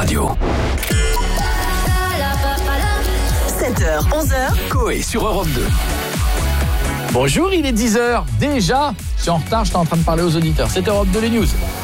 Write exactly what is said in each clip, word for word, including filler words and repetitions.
Radio. sept heures, onze heures. Coé sur Europe deux. Bonjour, il est dix heures. Déjà, je suis en retard, j'étais en train de parler aux auditeurs. C'est Europe deux, les news.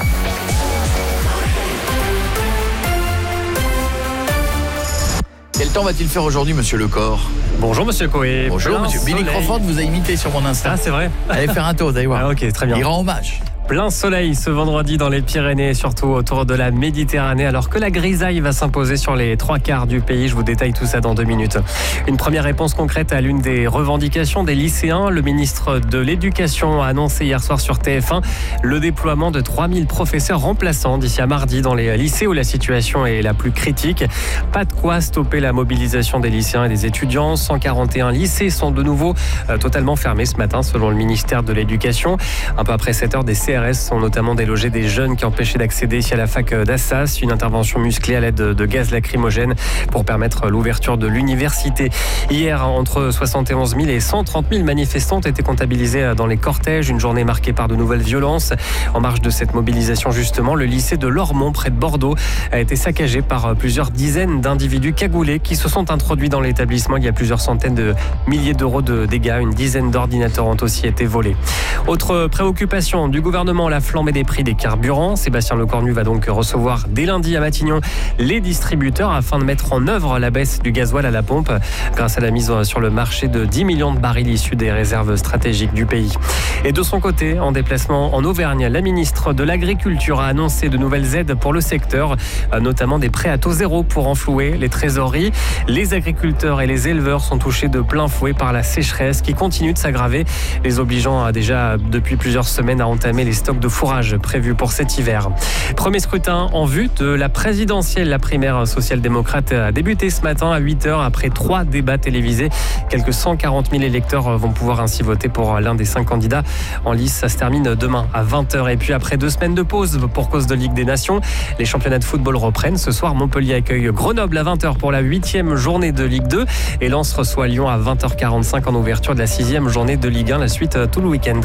Quel temps va-t-il faire aujourd'hui, monsieur Lecor ? Bonjour monsieur Coé. Bonjour Plein monsieur. Billy soleil. Crawford vous a imité sur mon Insta. Ah c'est vrai. Allez faire un tour, vous allez voir. Ah, ok, très bien. Il rend hommage. Plein soleil ce vendredi dans les Pyrénées, surtout autour de la Méditerranée, alors que la grisaille va s'imposer sur les trois quarts du pays. Je vous détaille tout ça dans deux minutes. Une première réponse concrète à l'une des revendications des lycéens. Le ministre de l'Éducation a annoncé hier soir sur T F un le déploiement de trois mille professeurs remplaçants d'ici à mardi dans les lycées où la situation est la plus critique. Pas de quoi stopper la mobilisation des lycéens et des étudiants. cent quarante et un lycées sont de nouveau euh, totalement fermés ce matin selon le ministère de l'Éducation. Un peu après sept heures, des C R S sont notamment délogés des jeunes qui empêchaient d'accéder à la fac d'Assas. Une intervention musclée à l'aide de gaz lacrymogène pour permettre l'ouverture de l'université. Hier, entre soixante et onze mille et cent trente mille manifestants ont été comptabilisés dans les cortèges. Une journée marquée par de nouvelles violences. En marge de cette mobilisation, justement, le lycée de Lormont, près de Bordeaux, a été saccagé par plusieurs dizaines d'individus cagoulés qui se sont introduits dans l'établissement. Il y a plusieurs centaines de milliers d'euros de dégâts. Une dizaine d'ordinateurs ont aussi été volés. Autre préoccupation du gouvernement, la flambée des prix des carburants. Sébastien Lecornu va donc recevoir dès lundi à Matignon les distributeurs afin de mettre en œuvre la baisse du gasoil à la pompe grâce à la mise sur le marché de dix millions de barils issus des réserves stratégiques du pays. Et de son côté, en déplacement en Auvergne, la ministre de l'Agriculture a annoncé de nouvelles aides pour le secteur, notamment des prêts à taux zéro pour enflouer les trésoreries. Les agriculteurs et les éleveurs sont touchés de plein fouet par la sécheresse qui continue de s'aggraver, les obligeant à déjà depuis plusieurs semaines à entamer les stocks de fourrage prévus pour cet hiver. Premier scrutin en vue de la présidentielle. La primaire social-démocrate a débuté ce matin à huit heures après trois débats télévisés. Quelques cent quarante mille électeurs vont pouvoir ainsi voter pour l'un des cinq candidats en lice. Ça se termine demain à vingt heures. Et puis après deux semaines de pause pour cause de Ligue des Nations, les championnats de football reprennent. Ce soir, Montpellier accueille Grenoble à vingt heures pour la huitième journée de Ligue deux et Lens reçoit Lyon à vingt heures quarante-cinq en ouverture de la sixième journée de Ligue un. La suite tout le week-end.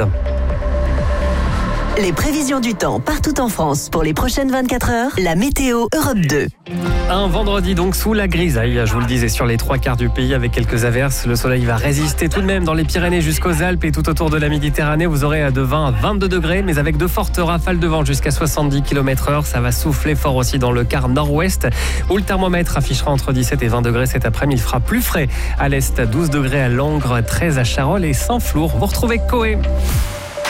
Les prévisions du temps partout en France pour les prochaines vingt-quatre heures. La météo Europe deux. Un vendredi donc sous la grisaille, je vous le disais, sur les trois quarts du pays avec quelques averses. Le soleil va résister tout de même dans les Pyrénées jusqu'aux Alpes et tout autour de la Méditerranée. Vous aurez de vingt à vingt-deux degrés, mais avec de fortes rafales de vent jusqu'à soixante-dix kilomètres heure. Ça va souffler fort aussi dans le quart nord-ouest, où le thermomètre affichera entre dix-sept et vingt degrés cet après-midi. Il fera plus frais à l'est, douze degrés à Langres, treize à Charolles et Saint-Flour. Vous retrouvez Coé.